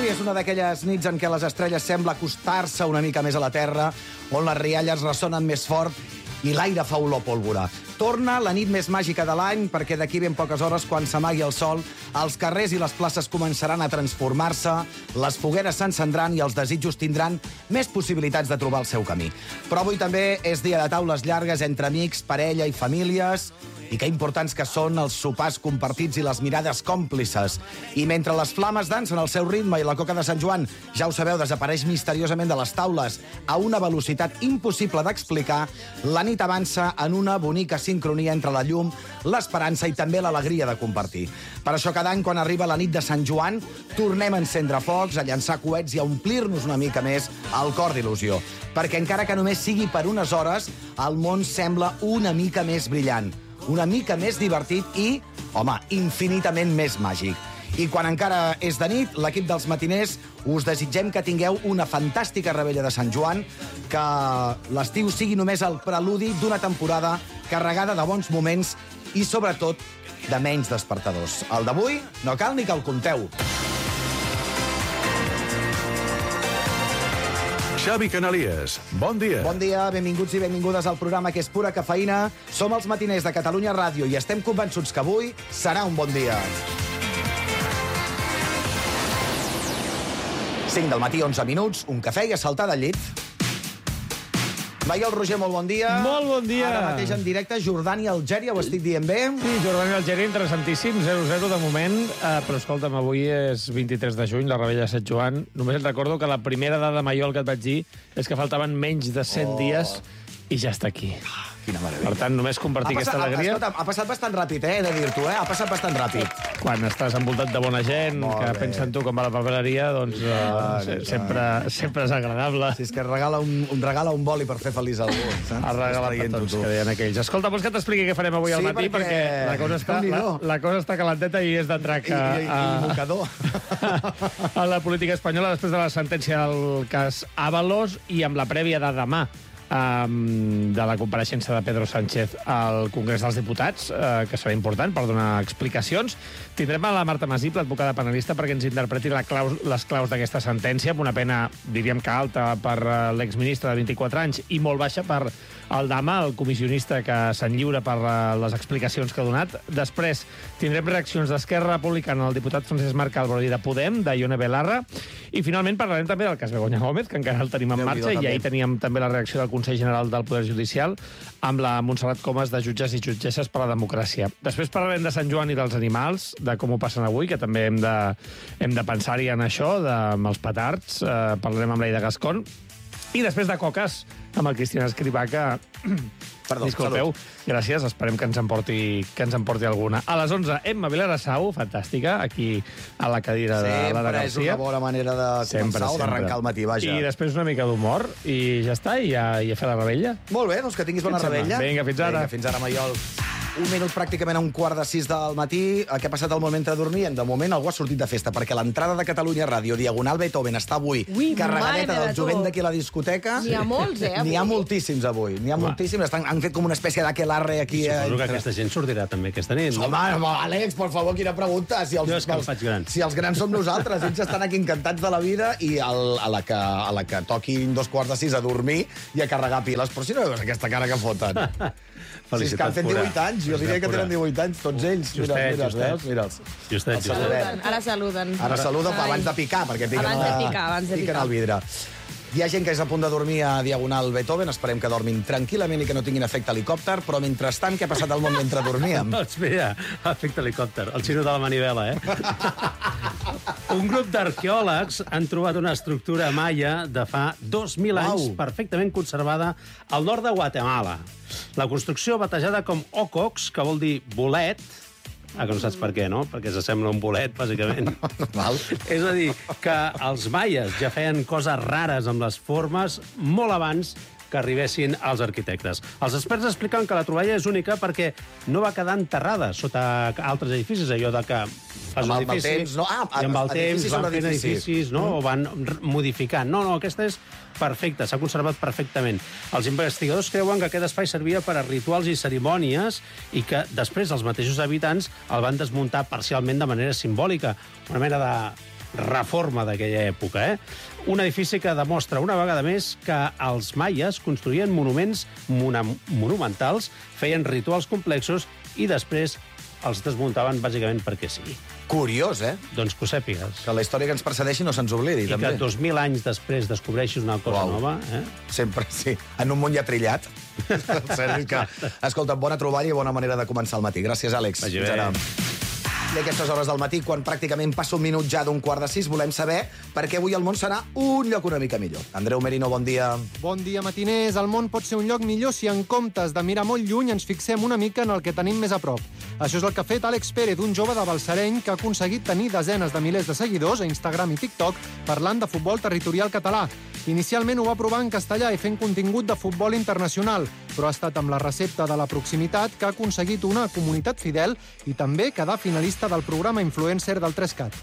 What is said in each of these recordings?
Avui és una d'aquelles nits en què les estrelles sembla acostar-se una mica més a la Terra, on les rialles ressonen més fort i l'aire fa olor pólvora. Torna la nit més màgica de l'any, perquè d'aquí ben poques hores, quan s'amagui el sol, els carrers i les places començaran a transformar-se, les fogueres s'encendran i els desitjos tindran més possibilitats de trobar el seu camí. Però avui també és dia de taules llargues entre amics, parella i famílies, i que importants que són els sopars compartits i les mirades còmplices. I mentre les flames dansen al seu ritme i la coca de Sant Joan, ja ho sabeu, desapareix misteriosament de les taules a una velocitat impossible d'explicar, la nit avança en una bonica sincronia entre la llum, l'esperança i també l'alegria de compartir. Per això cada any, quan arriba la nit de Sant Joan, tornem a encendre focs, a llançar coets i a omplir-nos una mica més el cor d'il·lusió. Perquè encara que només sigui per unes hores, el món sembla una mica més brillant, una mica més divertit i, home, infinitament més màgic. I quan encara és de nit, l'equip dels matiners us desitgem que tingueu una fantàstica revetlla de Sant Joan, que l'estiu sigui només el preludi d'una temporada carregada de bons moments i, sobretot, de menys despertadors. El d'avui no cal ni que el compteu. Xavi Canalies, bon dia. Bon dia, benvinguts i benvingudes al programa que és pura cafeïna. Som els matiners de Catalunya Ràdio i estem convençuts que avui serà un bon dia. 5 del matí, 11 minuts, un cafè i a saltar del llit. Maiol Roger, molt bon dia. Molt bon dia. Ara mateix en directe, Jordània-Algèria, ho estic dient bé? Sí, Jordània-Algèria, interessantíssim, 0-0 de moment, però escolta'm, avui és 23 de juny, la revetlla de Sant Joan. Només et recordo que la primera dada, Maiol, que et vaig dir és que faltaven menys de 100 dies i ja està aquí. Quina meravella. Per tant, només compartir aquesta alegria. Escolta, ha passat bastant ràpid, he de dir-t'ho, Ha passat bastant ràpid. Quan estàs envoltat de bona gent, Molt que bé. pensa en tu com va la papereria, doncs sempre és agradable. Si és que regala un boli per fer feliç algú. Saps? Ha regalat a tots, que deien aquells. Escolta, vols que t'expliqui què farem avui al matí? Perquè la cosa està calenteta i és d'entrar I mocador. a la política espanyola després de la sentència del cas Ábalos i amb la prèvia de demà de la compareixença de Pedro Sánchez al Congrés dels Diputats, que serà important per donar explicacions. Tindrem a la Marta Masip, l'advocada penalista, perquè ens interpreti les claus d'aquesta sentència, amb una pena, diríem que alta per l'exministre de 24 anys i molt baixa per el Dama, el comissionista que se'n lliura per les explicacions que ha donat. Després tindrem reaccions d'Esquerra Republicana, el diputat Francesc Marc Álvaro, i de Podem, de Ione Belarra. I finalment parlarem també del cas Begoña Gómez, que encara el tenim en marxa, i ahir teníem també la reacció del Consell General del Poder Judicial amb la Montserrat Comas de Jutges i Jutgesses per la Democràcia. Després parlarem de Sant Joan i dels animals, de com ho passen avui, que també hem de pensar-hi en això, amb els petards. Parlarem amb l'Aida Gascón. I després de coques, amb el Cristian Escrivà, que... Perdó, disculpeu, gràcies, esperem que ens en porti alguna. A les 11, Emma Vilarassau, fantàstica, aquí a la cadira de la Sempre és una bona manera de començar o d'arrencar el matí, vaja. I després una mica d'humor, i ja està, i a fer la rebella. Molt bé, doncs que tinguis bona rebella. Vinga, fins ara. Vinga, fins ara, Maiol. Un minut pràcticament a 5:45 del matí. Què ha passat al moment mentre dormíem? De moment algú ha sortit de festa, perquè l'entrada de Catalunya Ràdio, Diagonal Beethoven, està avui carregadeta del jovent d'aquí a la discoteca. N'hi ha molts, avui. N'hi ha moltíssims avui. N'hi ha moltíssims. Han fet com una espècie d'aquelarre aquí. Suposo que aquesta gent sortirà també aquesta nit. No? Home, Àlex, per favor, quina pregunta. Jo és que em faig gran. Si els grans som nosaltres, ells estan aquí encantats de la vida i a la que toquin 5:45 a dormir i a carregar piles. Però si no veus aquesta cara que foten. Si és que han fet 18 anys, jo diria que tenen 18 anys, tots ells. Mira'ls. Justet. Ara saluden. Ara saluda abans de picar, perquè piquen al vidre. Hi ha gent que és a punt de dormir a Diagonal Beethoven, esperem que dormin tranquil·lament i que no tinguin efecte helicòpter, però mentrestant, què ha passat al món mentre dormíem? Doncs mira, efecte helicòpter, el xino de la manivela, Un grup d'arqueòlegs han trobat una estructura maia de fa 2.000 anys perfectament conservada al nord de Guatemala. La construcció, batejada com Ocox, que vol dir bolet, que no saps per què, no? Perquè s'assembla a un bolet, bàsicament. És a dir, que els maies ja feien coses rares amb les formes molt abans que arribessin els arquitectes. Els experts expliquen que la troballa és única perquè no va quedar enterrada sota altres edificis, allò de que fas un edifici... I amb el temps van fent edificis, no? O van modificant. No, aquesta és perfecta, s'ha conservat perfectament. Els investigadors creuen que aquest espai servia per a rituals i cerimònies i que després els mateixos habitants el van desmuntar parcialment de manera simbòlica. Una mena de reforma d'aquella època, Un edifici que demostra una vegada més que els maies construïen monuments monumentals, feien rituals complexos i després els desmuntaven bàsicament perquè sí. Curiós, Doncs que ho sàpigues. Que la història que ens precedeixi no se'ns oblidi, I també. que 2.000 anys després descobreixis una cosa nova, Sempre, sí. En un món ja trillat. És que, escolta, bona troballa i bona manera de començar el matí. Gràcies, Àlex. Vagi bé. Fins ara. I a aquestes hores del matí, quan pràcticament passa un minut ja d'5:45, volem saber per què avui el món serà un lloc una mica millor. Andreu Merino, bon dia. Bon dia, matiners. El món pot ser un lloc millor si en comptes de mirar molt lluny ens fixem una mica en el que tenim més a prop. Això és el que ha fet Àlex Pérez, un jove de Balsareny que ha aconseguit tenir desenes de milers de seguidors a Instagram i TikTok parlant de futbol territorial català. Inicialment ho va provar en castellà i fent contingut de futbol internacional, però ha estat amb la recepta de la proximitat que ha aconseguit una comunitat fidel i també quedar finalista del programa Influencer del 3CAT.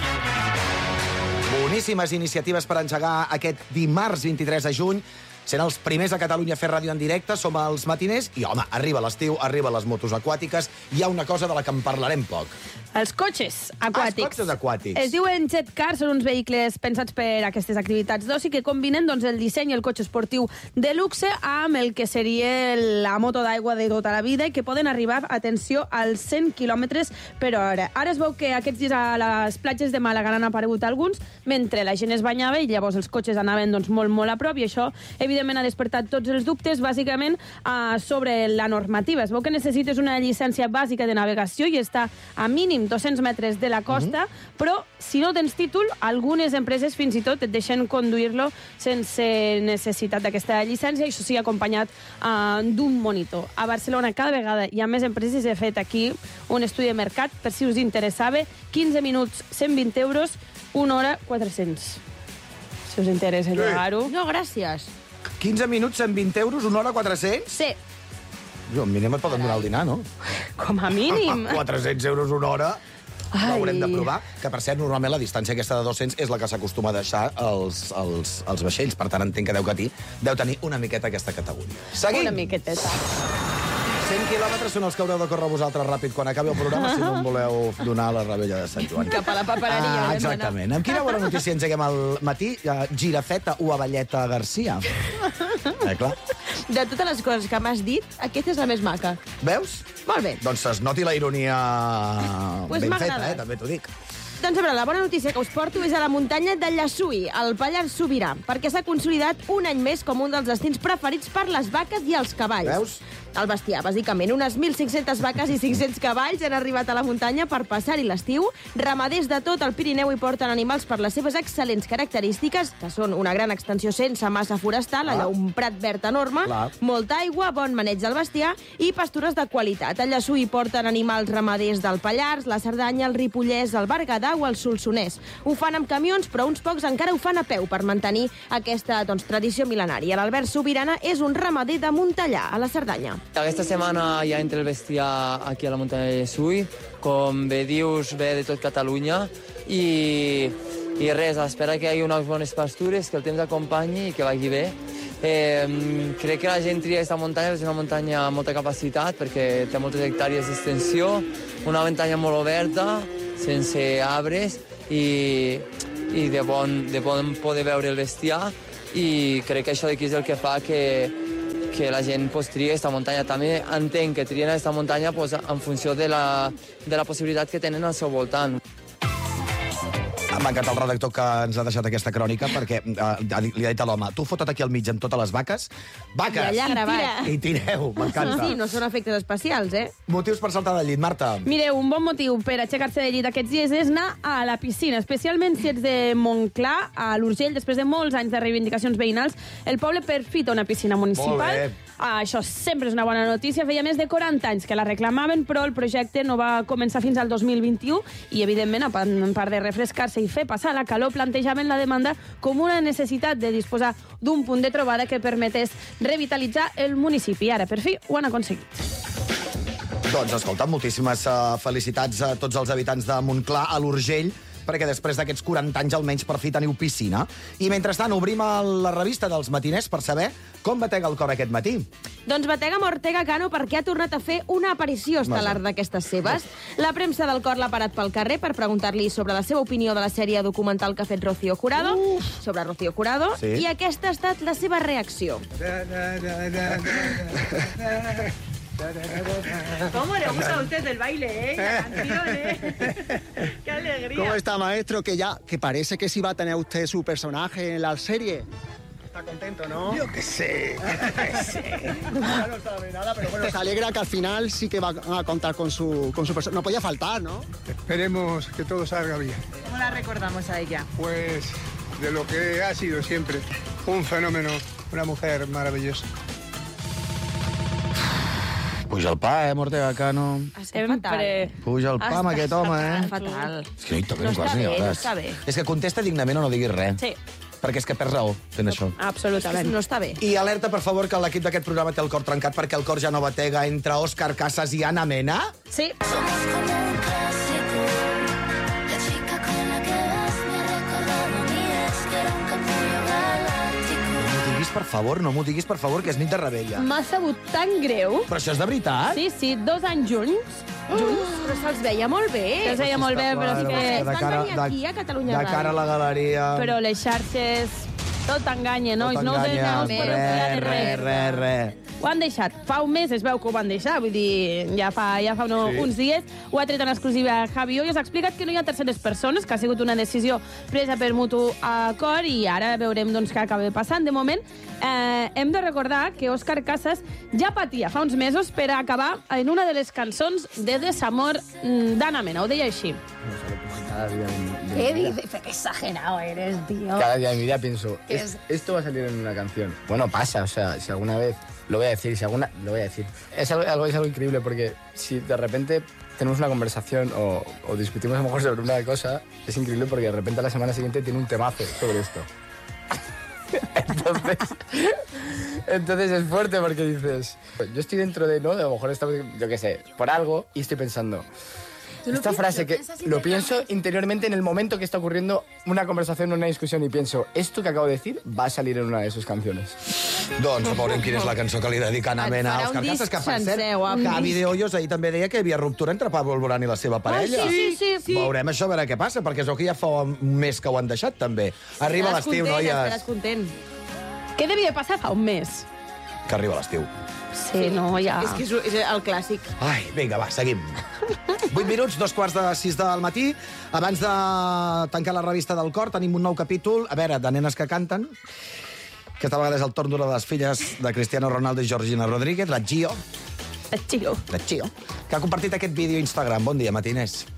Boníssimes iniciatives per engegar aquest dimarts 23 de juny. Sent els primers a Catalunya a fer ràdio en directe, som els matiners, i, home, arriba l'estiu, arriba les motos aquàtiques, hi ha una cosa de la que en parlarem poc. Els cotxes aquàtics. Els cotxes aquàtics. Es diuen jet cars, són uns vehicles pensats per a aquestes activitats d'oci que combinen el disseny i el cotxe esportiu de luxe amb el que seria la moto d'aigua de tota la vida i que poden arribar, atenció, als 100 km per hora. Ara es veu que aquests dies a les platges de Màlaga han aparegut alguns mentre la gent es banyava i llavors els cotxes anaven molt a prop i això, evidentment, ha despertat tots els dubtes, bàsicament, sobre la normativa. Es veu que necessites una llicència bàsica de navegació i està a mínim 200 metres de la costa, però si no tens títol, algunes empreses fins i tot et deixen conduir-lo sense necessitat d'aquesta llicència, i això sí, acompanyat d'un monitor. A Barcelona cada vegada hi ha més empreses. He fet aquí un estudi de mercat, per si us interessava, 15 minuts, 120 euros, 1 hora, 400. Si us interessa llogar-ho. No, gràcies. 15 minuts, 120 euros, 1 hora, 400? Sí, Jo, al mínim et poden donar el dinar, no? com a mínim. 400 euros una hora. Ai. L'haurem de provar. Que, per cert, normalment la distància aquesta de 200 és la que s'acostuma a deixar els vaixells. Per tant, entenc que deu tenir una miqueta aquesta categoria. Seguim. Una miqueteta. 100 quilòmetres són els que haureu de córrer vosaltres ràpid quan acabi el programa, si no em voleu donar la rebella de Sant Joan. Cap a la papereria. Exactament. Amb quina bona notícia engeguem al matí? Girafeta o Avelleta Garcia? Clar. De totes les coses que m'has dit, aquesta és la més maca. Veus? Molt bé. Doncs es noti la ironia Pues ben m'ha feta, agradat. també t'ho dic. Doncs a veure, la bona notícia que us porto és a la muntanya de Llessui, al Pallars Sobirà, perquè s'ha consolidat un any més com un dels destins preferits per les vaques i els cavalls. Veus? El bestiar, bàsicament. Unes 1.500 vaques i 500 cavalls han arribat a la muntanya per passar-hi l'estiu. Ramaders de tot el Pirineu hi porten animals per les seves excel·lents característiques, que són una gran extensió sense massa forestal, allà un prat verd enorme, molta aigua, bon maneig del bestiar i pastures de qualitat. A Llessui hi porten animals ramaders del Pallars, la Cerdanya, el Ripollès, el Berguedà o el Solsonès. Ho fan amb camions, però uns pocs encara ho fan a peu per mantenir aquesta tradició mil·lenària. L'Albert Sobirana és un ramader de Montellà, a la Cerdanya. Aquesta setmana ja entra el bestiar aquí a la muntanya de Llessui. Com bé dius, ve de tot Catalunya i res, a l'espera que hi hagi unes bones pastures, que el temps acompanyi i que vagi bé. Crec que la gent tria aquesta muntanya, és una muntanya amb molta capacitat perquè té moltes hectàrees d'extensió, una muntanya molt oberta, sense arbres i de bon poder veure el bestiar, i crec que això d'aquí és el que fa que la gent tria aquesta muntanya. També entenc que trien aquesta muntanya en funció de la possibilitat que tenen al seu voltant. M'ha encantat el redactor que ens ha deixat aquesta crònica, perquè li ha dit a l'home, tu fota't aquí al mig amb totes les vaques. Vaques! I allà gravat. I tireu, m'encanta. Sí, no són efectes especials, Motius per saltar del llit, Marta. Mireu, un bon motiu per aixecar-se de llit aquests dies és anar a la piscina, especialment si ets de Montclar, a l'Urgell, després de molts anys de reivindicacions veïnals. El poble per fi té una piscina municipal. Molt bé. Això sempre és una bona notícia. Feia més de 40 anys que la reclamaven, però el projecte no va començar fins al 2021 i, evidentment, a part de refrescar-se i fer passar la calor, plantejaven la demanda com una necessitat de disposar d'un punt de trobada que permetés revitalitzar el municipi. Ara, per fi, ho han aconseguit. Doncs, escolta, moltíssimes felicitats a tots els habitants de Montclar, a l'Urgell, perquè després d'aquests 40 anys almenys per fi teniu piscina. I mentrestant obrim la revista dels matiners per saber com batega el cor aquest matí. Doncs batega amb Ortega Cano perquè ha tornat a fer una aparició estel·lar d'aquestes seves. La premsa del cor l'ha parat pel carrer per preguntar-li sobre la seva opinió de la sèrie documental que ha fet Rocío Jurado, sobre Rocío Jurado, i aquesta ha estat la seva reacció. ¿Cómo le gusta a usted el baile, la canción, ¡Qué alegría! ¿Cómo está, maestro? Que parece que sí va a tener usted su personaje en la serie. Está contento, ¿no? Yo qué sé. Ya no sabe nada, pero bueno, se alegra que al final sí que va a contar con su personaje. No podía faltar, ¿no? Esperemos que todo salga bien. ¿Cómo la recordamos a ella? Pues de lo que ha sido siempre. Un fenómeno, una mujer maravillosa. Puja el pa, Ortega Cano. Sempre. Puja el pa amb aquest home, Fatal. És que no hi toquem No està quasi ni bé, no hores. està bé. És que contesta dignament o no diguis res. Sí, Perquè és que perds raó fent això. absolutament. No està bé. I alerta, per favor, que l'equip d'aquest programa té el cor trencat perquè el cor ja no batega entre Òscar Casas i Ana Mena. Sí. Per favor, no m'ho diguis, per favor, que és nit de rebella. M'ha sabut tan greu. Però això és de veritat? Sí, 2 anys junts. Però se'ls veia molt bé. Se'ls veia molt bé, però és Bueno, que... Van venir aquí, a Catalunya De cara a Ràdio. la galeria... Però les xarxes... Tot enganya, no? Tot No us enganya, deixeu res. Ho han deixat. Fa un mes es veu que ho van deixar, vull dir, ja fa uns dies. Ho ha tret en exclusiva Javi Hoyos. Ha explicat que no hi ha terceres persones, que ha sigut una decisió presa per mutu acord i ara veurem doncs, què acaba passant. De moment, hem de recordar que Òscar Casas ja patia fa uns mesos per acabar en una de les cançons de desamor d'Ana Mena. Ho deia així. Cada día de mi ¿Qué vida. dices? Qué exagerado eres, tío. Cada día de mi vida pienso, esto va a salir en una canción. Bueno, pasa, o sea, si alguna vez lo voy a decir, lo voy a decir. Es algo increíble porque si de repente tenemos una conversación o discutimos a lo mejor sobre una cosa, es increíble porque de repente a la semana siguiente tiene un temazo sobre esto. Entonces es fuerte porque dices, yo estoy dentro de, ¿no? De a lo mejor estamos, yo qué sé, por algo y estoy pensando... Esta frase que lo pienso interiormente en el momento que está ocurriendo una conversación o una discusión y pienso, esto que acabo de decir va a salir en una de sus canciones. Doncs veurem quina és la cançó que li dedica Ana Mena a Òscar Casas, que per cert, Javi de Hoyos ahir també deia que hi havia ruptura entre Pablo Alborán i la seva parella. Sí. Veurem això, a veure què passa, perquè es veu que ja fa un mes que ho han deixat, també. Arriba l'estiu, noies. Estaràs content. Què devia passar fa un mes? Que arriba l'estiu. Sí, no, ja... És que és el clàssic. Ai, vinga, va, seguim. 8 minuts, 2:45 del matí. Abans de tancar la revista del cor, tenim un nou capítol, a veure, de nenes que canten. Aquesta vegada és el torn d'una de les filles de Cristiano Ronaldo i Georgina Rodríguez, la Gio. La Gio. La Gio, que ha compartit aquest vídeo a Instagram. Bon dia, matiners.